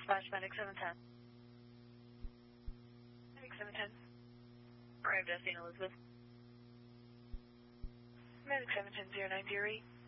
Dispatch Medic 710. Medic 710. Arrived at St. Elizabeth. Medic 710-09 Deary.